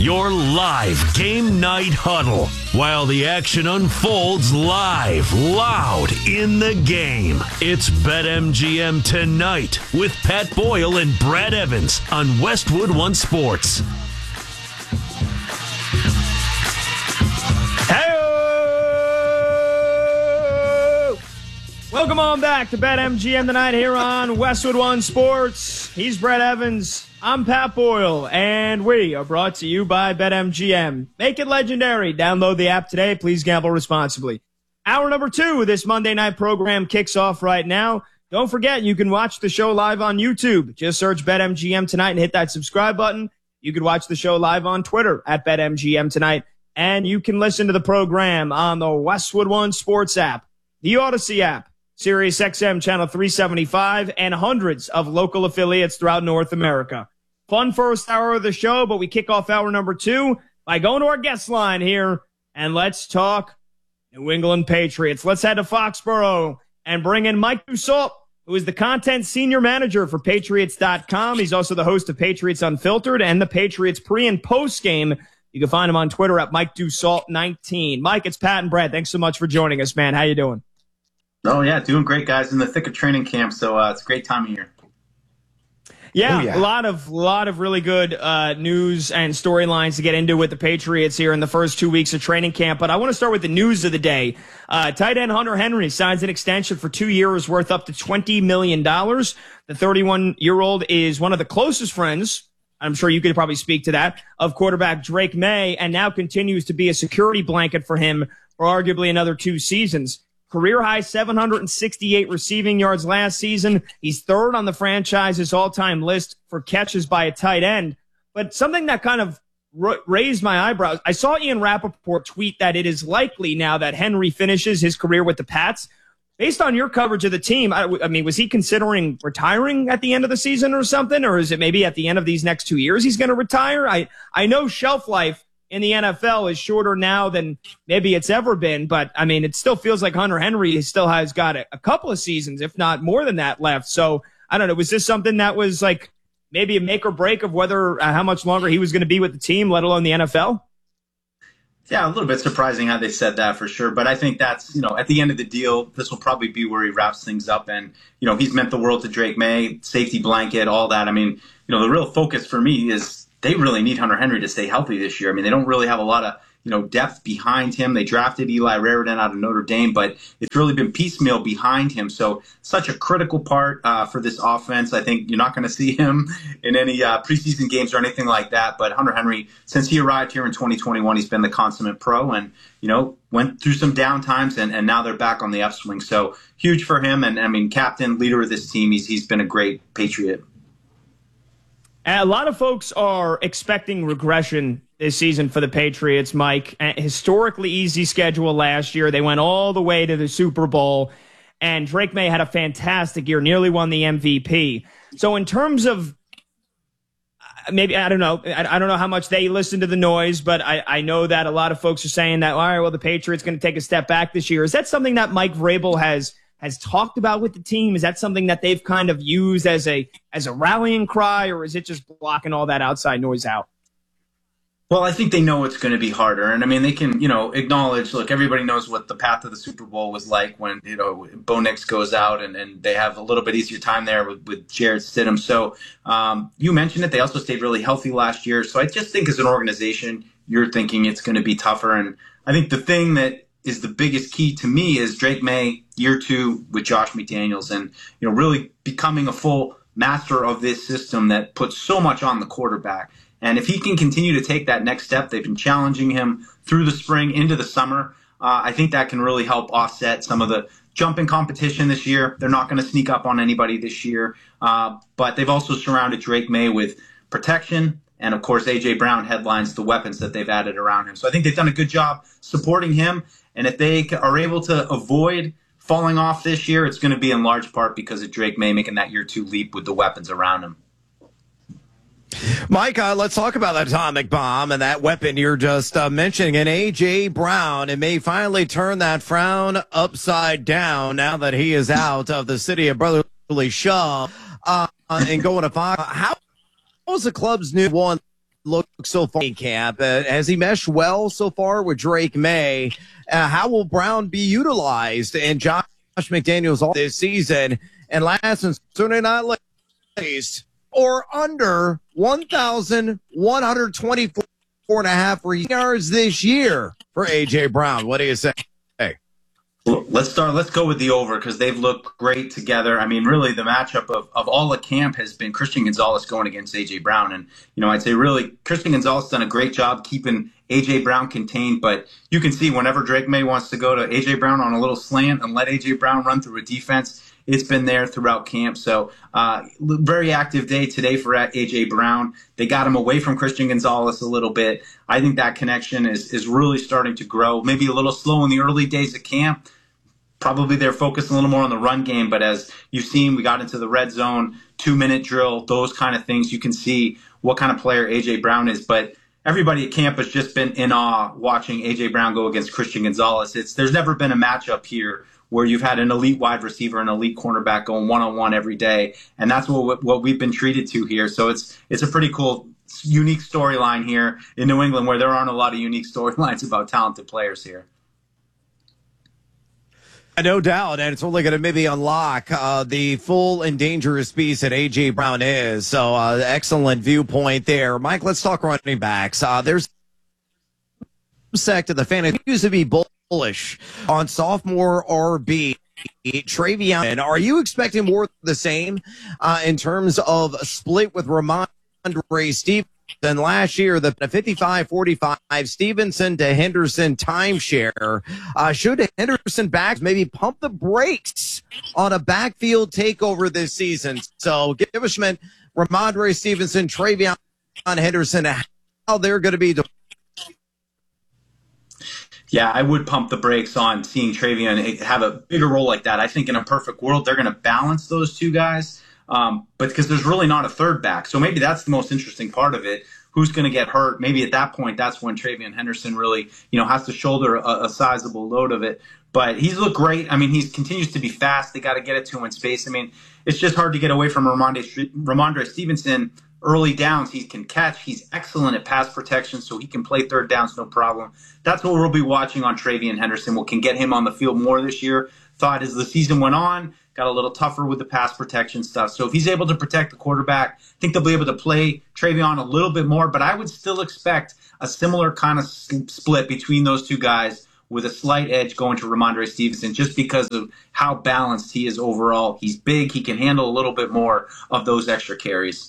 your live game night huddle, while the action unfolds live, loud in the game. It's BetMGM Tonight with Pat Boyle and Brad Evans on Westwood One Sports. Hey! Welcome on back to BetMGM Tonight here on Westwood One Sports. He's Brad Evans. I'm Pat Boyle, and we are brought to you by BetMGM. Make it legendary. Download the app today. Please gamble responsibly. Hour number 2 of this Monday night program kicks off right now. Don't forget, you can watch the show live on YouTube. Just search BetMGM Tonight and hit that subscribe button. You can watch the show live on Twitter at BetMGM Tonight. And you can listen to the program on the Westwood One Sports app, the Odyssey app, Sirius XM Channel 375, and hundreds of local affiliates throughout North America. Fun first hour of the show, but we kick off hour number 2 by going to our guest line here, and let's talk New England Patriots. Let's head to Foxborough and bring in Mike Dussault, who is the content senior manager for Patriots.com. He's also the host of Patriots Unfiltered and the Patriots pre- and post-game. You can find him on Twitter at Mike Dussault19. Mike, it's Pat and Brad. Thanks so much for joining us, man. How you doing? Oh, yeah, doing great, guys. In the thick of training camp, so it's a great time of year. Yeah, a lot of really good news and storylines to get into with the Patriots here in the first 2 weeks of training camp. But I want to start with the news of the day. Tight end Hunter Henry signs an extension for 2 years worth up to $20 million. The 31-year-old is one of the closest friends, I'm sure you could probably speak to that, of quarterback Drake May, and now continues to be a security blanket for him for arguably another 2 seasons. Career high 768 receiving yards last season. He's third on the franchise's all-time list for catches by a tight end. But something that kind of raised my eyebrows, I saw Ian Rappaport tweet that it is likely now that Henry finishes his career with the Pats. Based on your coverage of the team, I mean, was he considering retiring at the end of the season or something? Or is it maybe at the end of these next 2 years he's going to retire? I know shelf life in the NFL is shorter now than maybe it's ever been, but I mean, it still feels like Hunter Henry still has got a couple of seasons, if not more than that, left. So I don't know. Was this something that was like maybe a make or break of whether how much longer he was going to be with the team, let alone the NFL? Yeah, a little bit surprising how they said that for sure. But I think that's, at the end of the deal, this will probably be where he wraps things up. And, he's meant the world to Drake May, safety blanket, all that. I mean, the real focus for me is they really need Hunter Henry to stay healthy this year. I mean, they don't really have a lot of, depth behind him. They drafted Eli Raridan out of Notre Dame, but it's really been piecemeal behind him. So such a critical part for this offense. I think you're not going to see him in any preseason games or anything like that. But Hunter Henry, since he arrived here in 2021, he's been the consummate pro and, went through some down times and now they're back on the upswing. So huge for him. And I mean, captain, leader of this team. He's been a great Patriot. A lot of folks are expecting regression this season for the Patriots, Mike. A historically easy schedule last year. They went all the way to the Super Bowl, and Drake May had a fantastic year, nearly won the MVP. So in terms of maybe, I don't know. I don't know how much they listen to the noise, but I know that a lot of folks are saying that, all right, well, the Patriots going to take a step back this year. Is that something that Mike Vrabel has talked about with the team? Is that something that they've kind of used as a rallying cry, or is it just blocking all that outside noise out? Well, I think they know it's going to be harder. And I mean, they can, acknowledge, look, everybody knows what the path of the Super Bowl was like when, Bo Nix goes out and they have a little bit easier time there with Jarrett Stidham. So you mentioned it. They also stayed really healthy last year. So I just think as an organization, you're thinking it's going to be tougher. And I think the thing that is the biggest key to me is Drake May, year 2 with Josh McDaniels, and really becoming a full master of this system that puts so much on the quarterback. And if he can continue to take that next step, they've been challenging him through the spring into the summer. I think that can really help offset some of the jumping competition this year. They're not going to sneak up on anybody this year, but they've also surrounded Drake May with protection. And, of course, A.J. Brown headlines the weapons that they've added around him. So I think they've done a good job supporting him. And if they are able to avoid falling off this year, it's going to be in large part because of Drake May making that year 2 leap with the weapons around him. Mike, let's talk about that atomic bomb and that weapon you're just mentioning. And A.J. Brown, it may finally turn that frown upside down now that he is out of the city of brotherly shove and going to Fox. How was the club's new one look so far in camp? Has he meshed well so far with Drake May? How will Brown be utilized and Josh McDaniels all this season? And last and certainly not least, or under 1,124.5 yards this year for A.J. Brown. What do you say? Let's go with the over because they've looked great together. I mean, really, the matchup of all the camp has been Christian Gonzalez going against A.J. Brown. And, I'd say really Christian Gonzalez has done a great job keeping A.J. Brown contained. But you can see whenever Drake May wants to go to A.J. Brown on a little slant and let A.J. Brown run through a defense, it's been there throughout camp. So very active day today for A.J. Brown. They got him away from Christian Gonzalez a little bit. I think that connection is really starting to grow. Maybe a little slow in the early days of camp. Probably they're focused a little more on the run game. But as you've seen, we got into the red zone, 2-minute drill, those kind of things. You can see what kind of player A.J. Brown is. But everybody at camp has just been in awe watching A.J. Brown go against Christian Gonzalez. There's never been a matchup here where you've had an elite wide receiver and elite cornerback going one-on-one every day. And that's what we've been treated to here. So it's a pretty cool, unique storyline here in New England where there aren't a lot of unique storylines about talented players here. No doubt, and it's only going to maybe unlock the full and dangerous beast that A.J. Brown is. So excellent viewpoint there. Mike, let's talk running backs. There's a sect of the fan who used to be bullish on sophomore RB Travion. Are you expecting more of the same in terms of a split with Ramondre Stevenson? Last year, the 55-45 Stevenson to Henderson timeshare. Should Henderson backs maybe pump the brakes on a backfield takeover this season? So give us Ramondre Stevenson, Travion Henderson, how they're going to be. Yeah, I would pump the brakes on seeing Travion have a bigger role like that. I think in a perfect world, they're going to balance those two guys. But because there's really not a third back. So maybe that's the most interesting part of it. Who's going to get hurt? Maybe at that point, that's when Travion Henderson really, has to shoulder a sizable load of it. But he's looked great. I mean, he continues to be fast. They got to get it to him in space. I mean, it's just hard to get away from Ramondre Stevenson. Early downs, he can catch. He's excellent at pass protection, so he can play third downs, no problem. That's what we'll be watching on Travion Henderson. We can get him on the field more this year. Thought as the season went on, got a little tougher with the pass protection stuff. So if he's able to protect the quarterback, I think they'll be able to play Travion a little bit more. But I would still expect a similar kind of split between those two guys with a slight edge going to Ramondre Stevenson just because of how balanced he is overall. He's big. He can handle a little bit more of those extra carries.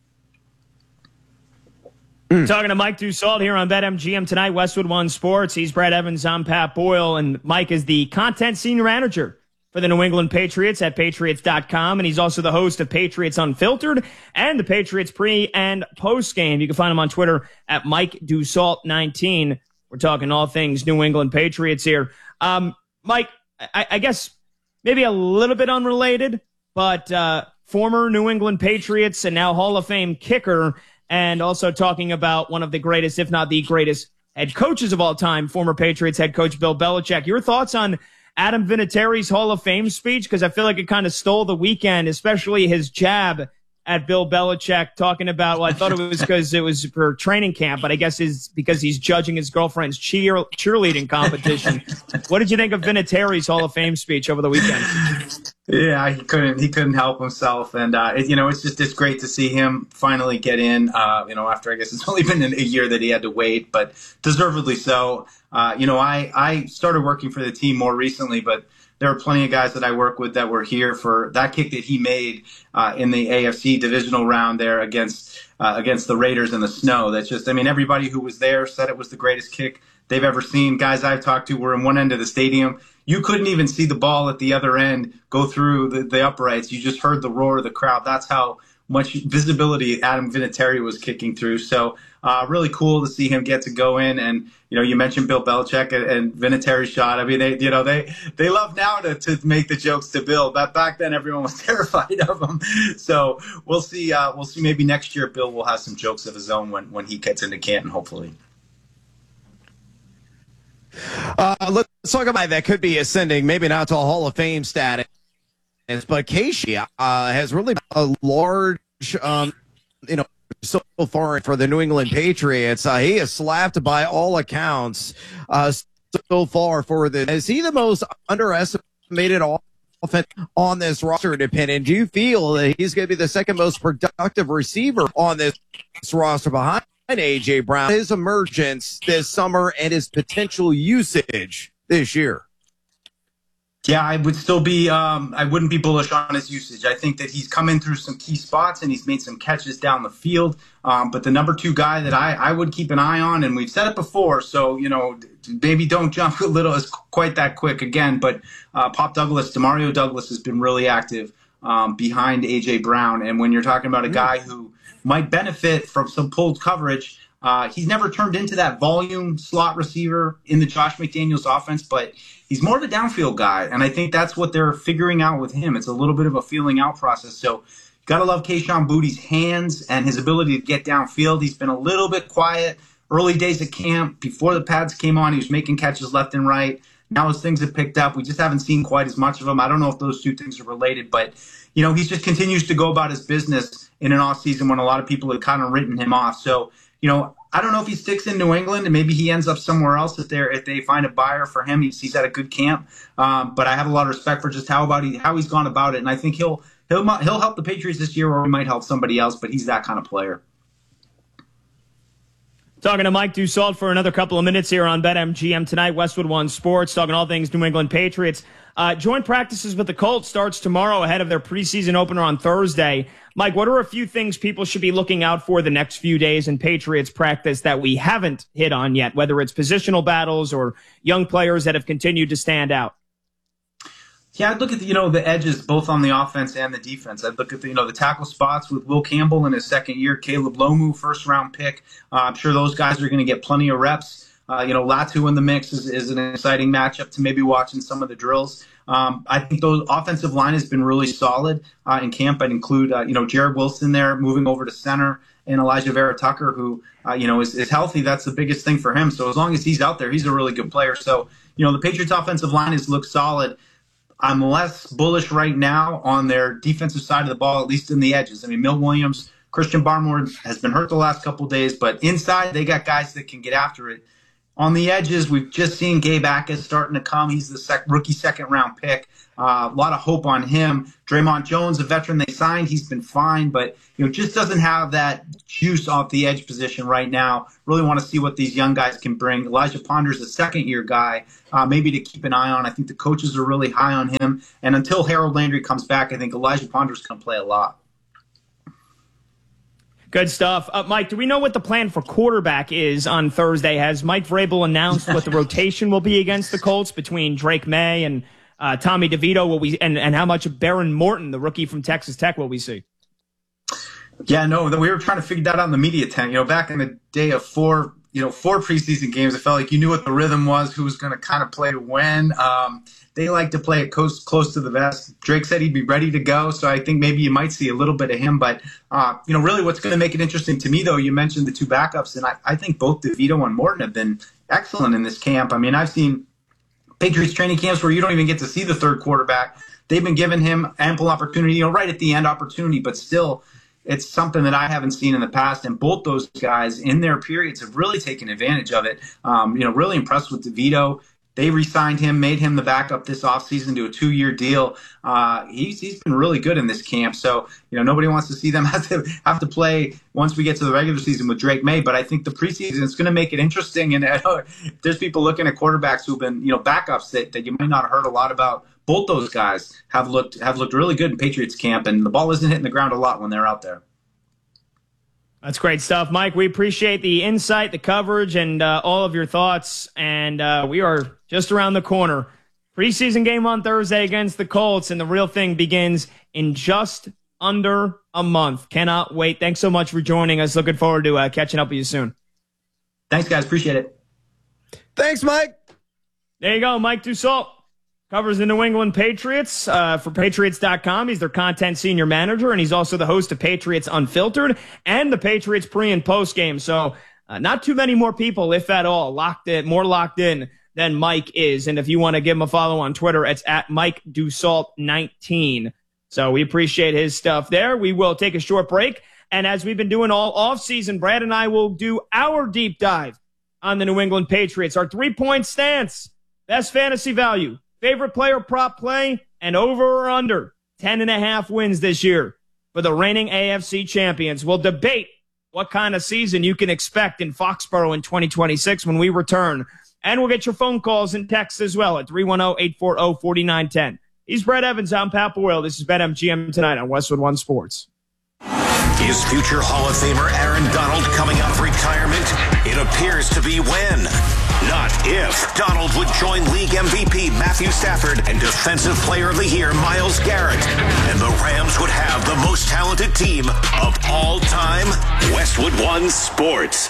Talking to Mike Dussault here on BetMGM tonight, Westwood One Sports. He's Brad Evans. I'm Pat Boyle. And Mike is the content senior manager for the New England Patriots at Patriots.com. And he's also the host of Patriots Unfiltered and the Patriots pre- and post-game. You can find him on Twitter at Mike Dussault19. We're talking all things New England Patriots here. Mike, I guess maybe a little bit unrelated, but former New England Patriots and now Hall of Fame kicker, and also talking about one of the greatest, if not the greatest, head coaches of all time, former Patriots head coach Bill Belichick. Your thoughts on Adam Vinatieri's Hall of Fame speech? Because I feel like it kind of stole the weekend, especially his jab at Bill Belichick, talking about, well, I thought it was because it was for training camp, but I guess it's because he's judging his girlfriend's cheerleading competition. What did you think of Vinatieri's Hall of Fame speech over the weekend? Yeah, he couldn't help himself, and it's great to see him finally get in. After I guess it's only been a year that he had to wait, but deservedly so. I started working for the team more recently, but there are plenty of guys that I work with that were here for that kick that he made in the AFC divisional round there against the Raiders in the snow. That's just, everybody who was there said it was the greatest kick they've ever seen. Guys I've talked to were in one end of the stadium. You couldn't even see the ball at the other end go through the uprights. You just heard the roar of the crowd. That's how much visibility Adam Vinatieri was kicking through. So really cool to see him get to go in. And, you mentioned Bill Belichick and Vinatieri's shot. They love now to make the jokes to Bill, but back then everyone was terrified of him. So we'll see maybe next year Bill will have some jokes of his own when he gets into Canton, hopefully. Let's talk about that could be ascending, maybe not to a Hall of Fame status, but Casey has really a large, so far for the New England Patriots. He is slapped by all accounts so far for the. Is he the most underestimated offense on this roster, dependent? Do you feel that he's going to be the second most productive receiver on this roster behind A.J. Brown? His emergence this summer and his potential usage this year. Yeah, I would still be, I wouldn't be bullish on his usage. I think that he's come in through some key spots and he's made some catches down the field. But the number 2 guy that I would keep an eye on, and we've said it before, so, maybe don't jump a little as quite that quick again. But Pop Douglas, Demario Douglas has been really active behind A.J. Brown. And when you're talking about a guy who might benefit from some pulled coverage, he's never turned into that volume slot receiver in the Josh McDaniels offense, but he's more of a downfield guy, and I think that's what they're figuring out with him. It's a little bit of a feeling out process. So you got to love Kayshon Boutte's hands and his ability to get downfield. He's been a little bit quiet early days at camp. Before the pads came on, he was making catches left and right. Now as things have picked up, we just haven't seen quite as much of him. I don't know if those two things are related, but he just continues to go about his business in an offseason when a lot of people have kind of written him off. So, I don't know if he sticks in New England and maybe he ends up somewhere else if they find a buyer for him. He's at a good camp, but I have a lot of respect for just how he's gone about it, and I think he'll help the Patriots this year, or he might help somebody else. But he's that kind of player. Talking to Mike Dussault for another couple of minutes here on BetMGM tonight. Westwood One Sports, talking all things New England Patriots. Joint practices with the Colts starts tomorrow ahead of their preseason opener on Thursday. Mike, what are a few things people should be looking out for the next few days in Patriots practice that we haven't hit on yet, whether it's positional battles or young players that have continued to stand out? Yeah, I'd look at the edges both on the offense and the defense. I'd look at the tackle spots with Will Campbell in his second year, Caleb Lomu, first-round pick. I'm sure those guys are going to get plenty of reps. Latu in the mix is an exciting matchup to maybe watch in some of the drills. I think those offensive line has been really solid in camp. I'd include, Jared Wilson there moving over to center, and Elijah Vera Tucker, who, is healthy. That's the biggest thing for him. So as long as he's out there, he's a really good player. So, the Patriots offensive line has looked solid. I'm less bullish right now on their defensive side of the ball, at least in the edges. I mean, Milt Williams, Christian Barmore has been hurt the last couple of days, but inside they got guys that can get after it. On the edges, we've just seen Gabe Akers starting to come. He's the rookie second-round pick. A lot of hope on him. Draymond Jones, a veteran they signed, he's been fine, but just doesn't have that juice off the edge position right now. Really want to see what these young guys can bring. Elijah Ponder's a second-year guy, maybe to keep an eye on. I think the coaches are really high on him. And until Harold Landry comes back, I think Elijah Ponder's going to play a lot. Good stuff. Mike, do we know what the plan for quarterback is on Thursday? Has Mike Vrabel announced what the rotation will be against the Colts between Drake May and Tommy DeVito? And how much of Baron Morton, the rookie from Texas Tech, will we see? Yeah, no, we were trying to figure that out in the media tent. Back in the day of four preseason games, it felt like you knew what the rhythm was, who was going to kind of play when. They like to play it close to the vest. Drake said he'd be ready to go, so I think maybe you might see a little bit of him. But, really what's going to make it interesting to me, though, you mentioned the two backups, and I think both DeVito and Morton have been excellent in this camp. I mean, I've seen Patriots training camps where you don't even get to see the third quarterback. They've been giving him ample opportunity, right at the end opportunity, but still it's something that I haven't seen in the past. And both those guys in their periods have really taken advantage of it. Really impressed with DeVito. They re-signed him, made him the backup this offseason to a 2-year deal. He's been really good in this camp. So, nobody wants to see them have to play once we get to the regular season with Drake May. But I think the preseason is going to make it interesting. And there's people looking at quarterbacks who've been, backups that you might not have heard a lot about. Both those guys have looked really good in Patriots camp, and the ball isn't hitting the ground a lot when they're out there. That's great stuff, Mike. We appreciate the insight, the coverage, and all of your thoughts. And we are just around the corner. Preseason game on Thursday against the Colts, and the real thing begins in just under a month. Cannot wait. Thanks so much for joining us. Looking forward to catching up with you soon. Thanks, guys. Appreciate it. Thanks, Mike. There you go, Mike Dussault. Covers the New England Patriots for Patriots.com. He's their content senior manager, and he's also the host of Patriots Unfiltered and the Patriots pre- and post-game. So not too many more people, if at all, more locked in than Mike is. And if you want to give him a follow on Twitter, it's at Mike Dussault 19. So we appreciate his stuff there. We will take a short break. And as we've been doing all offseason, Brad and I will do our deep dive on the New England Patriots. Our 3-point stance, best fantasy value, favorite player prop play, and over or under 10.5 wins this year for the reigning AFC champions. We'll debate what kind of season you can expect in Foxborough in 2026 when we return. And we'll get your phone calls and texts as well at 310-840-4910. He's Brett Evans. I'm Pat Boyle. This is BetMGM tonight on Westwood One Sports. Is future Hall of Famer Aaron Donald coming off retirement? It appears to be when, not if, Donald would join league MVP Matthew Stafford and Defensive Player of the Year Myles Garrett. And the Rams would have the most talented team of all time. Westwood One Sports.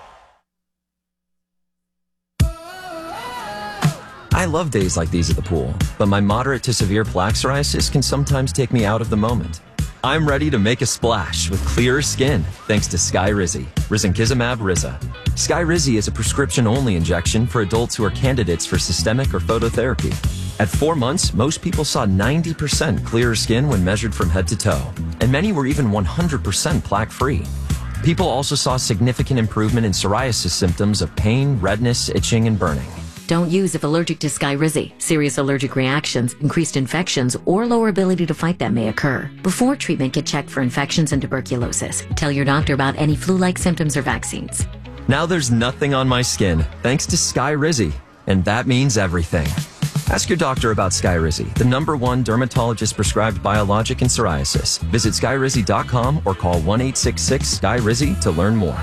I love days like these at the pool, but my moderate to severe plaque psoriasis can sometimes take me out of the moment. I'm ready to make a splash with clearer skin thanks to Skyrizi, risankizumab Riza. Skyrizi is a prescription-only injection for adults who are candidates for systemic or phototherapy. At 4 months, most people saw 90% clearer skin when measured from head to toe, and many were even 100% plaque-free. People also saw significant improvement in psoriasis symptoms of pain, redness, itching, and burning. Don't use if allergic to Skyrizi. Serious allergic reactions, increased infections, or lower ability to fight them may occur. Before treatment, get checked for infections and tuberculosis. Tell your doctor about any flu-like symptoms or vaccines. Now there's nothing on my skin thanks to Skyrizi, and that means everything. Ask your doctor about Skyrizi, the #1 dermatologist-prescribed biologic in psoriasis. Visit Skyrizi.com or call 1-866-SKYRIZI to learn more.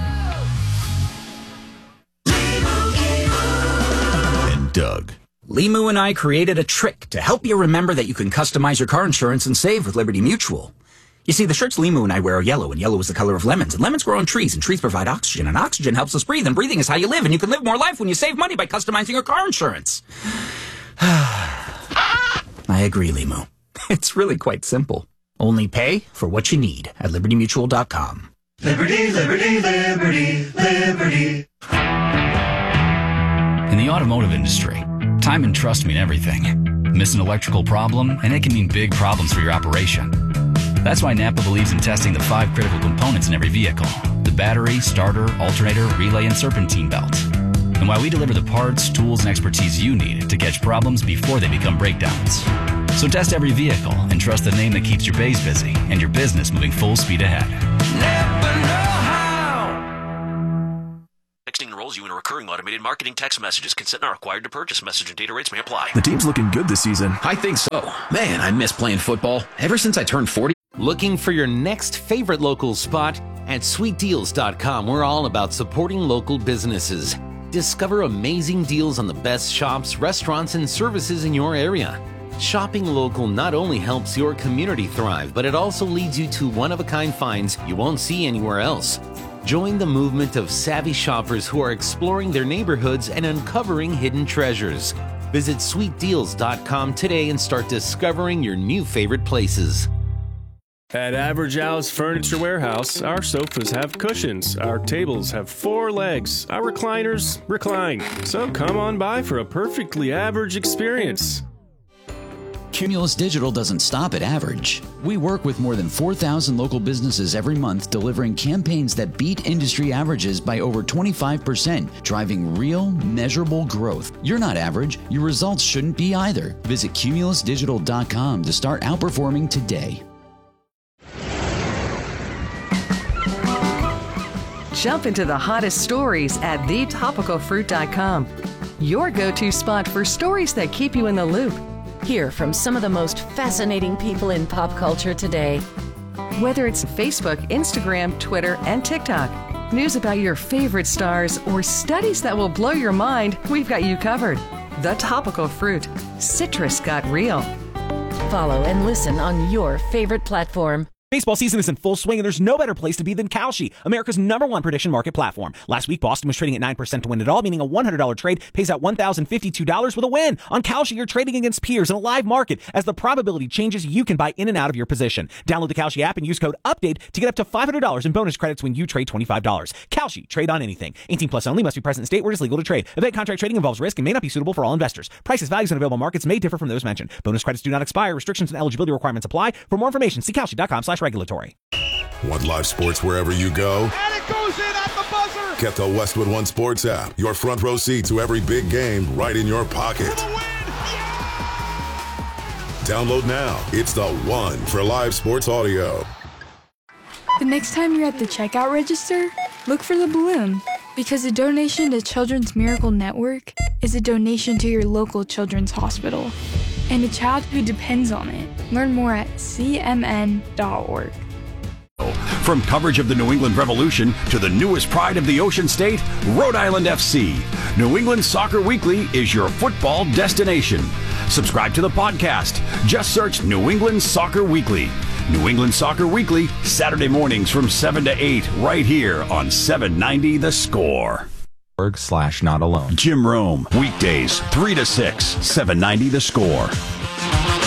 Doug. Limu and I created a trick to help you remember that you can customize your car insurance and save with Liberty Mutual. You see, the shirts Limu and I wear are yellow, and yellow is the color of lemons, and lemons grow on trees, and trees provide oxygen, and oxygen helps us breathe, and breathing is how you live, and you can live more life when you save money by customizing your car insurance. I agree, Limu. It's really quite simple. Only pay for what you need at LibertyMutual.com. Liberty, liberty, liberty, liberty. In the automotive industry, time and trust mean everything. Miss an electrical problem, and it can mean big problems for your operation. That's why Napa believes in testing the 5 critical components in every vehicle: the battery, starter, alternator, relay, and serpentine belt. And why we deliver the parts, tools, and expertise you need to catch problems before they become breakdowns. So test every vehicle and trust the name that keeps your bays busy and your business moving full speed ahead. Napa know-how. Texting enrolls you in a recurring automated marketing text messages. Consent not required to purchase. Message and data rates may apply. The team's looking good this season. I think so. Man, I miss playing football. Ever since I turned 40. Looking for your next favorite local spot? At SweetDeals.com, we're all about supporting local businesses. Discover amazing deals on the best shops, restaurants, and services in your area. Shopping local not only helps your community thrive, but it also leads you to one-of-a-kind finds you won't see anywhere else. Join the movement of savvy shoppers who are exploring their neighborhoods and uncovering hidden treasures. Visit SweetDeals.com today and start discovering your new favorite places. At Average House Furniture Warehouse, our sofas have cushions, our tables have 4 legs, our recliners recline. So come on by for a perfectly average experience. Cumulus Digital doesn't stop at average. We work with more than 4,000 local businesses every month, delivering campaigns that beat industry averages by over 25%, driving real, measurable growth. You're not average. Your results shouldn't be either. Visit CumulusDigital.com to start outperforming today. Jump into the hottest stories at thetopicalfruit.com. Your go-to spot for stories that keep you in the loop. Hear from some of the most fascinating people in pop culture today. Whether it's Facebook, Instagram, Twitter, and TikTok, news about your favorite stars, or studies that will blow your mind, we've got you covered. The Topical Fruit. Citrus got real. Follow and listen on your favorite platform. Baseball season is in full swing, and there's no better place to be than Kalshi, America's #1 prediction market platform. Last week, Boston was trading at 9% to win it all, meaning a $100 trade pays out $1,052 with a win. On Kalshi, you're trading against peers in a live market. As the probability changes, you can buy in and out of your position. Download the Kalshi app and use code UPDATE to get up to $500 in bonus credits when you trade $25. Kalshi, trade on anything. 18 plus only, must be present in state where it is legal to trade. Event contract trading involves risk and may not be suitable for all investors. Prices, values, and available markets may differ from those mentioned. Bonus credits do not expire. Restrictions and eligibility requirements apply. For more information, see Kalshi.com/regulatory. Want live sports wherever you go? And it goes in at the buzzer! Get the Westwood One Sports app. Your front row seat to every big game right in your pocket. For the win! Yeah! Download now. It's the one for live sports audio. The next time you're at the checkout register, look for the balloon. Because a donation to Children's Miracle Network is a donation to your local children's hospital and a child who depends on it. Learn more at cmn.org. From coverage of the New England Revolution to the newest pride of the Ocean State, Rhode Island FC. New England Soccer Weekly is your football destination. Subscribe to the podcast. Just search New England Soccer Weekly. New England Soccer Weekly, Saturday mornings from 7 to 8, right here on 790 The Score. /not alone. Jim Rome, weekdays 3 to 6, 790 The Score.